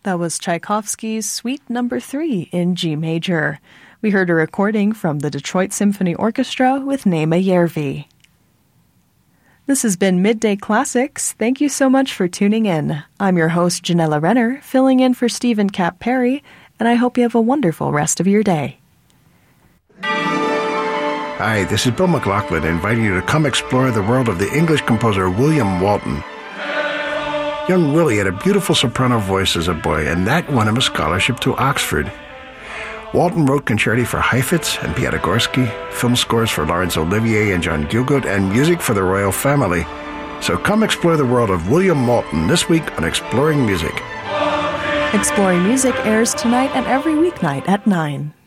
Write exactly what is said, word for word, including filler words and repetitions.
That was Tchaikovsky's Suite Number three in G major. We heard a recording from the Detroit Symphony Orchestra with Nema Järvi. This has been Midday Classics. Thank you so much for tuning in. I'm your host, Janella Renner, filling in for Stephen Cap Perry, and I hope you have a wonderful rest of your day. Hi, this is Bill McLaughlin inviting you to come explore the world of the English composer William Walton. Young Willie had a beautiful soprano voice as a boy, and that won him a scholarship to Oxford. Walton wrote concerti for Heifetz and Piatigorsky, film scores for Laurence Olivier and John Gielgud, and music for the royal family. So come explore the world of William Walton this week on Exploring Music. Exploring Music airs tonight and every weeknight at nine.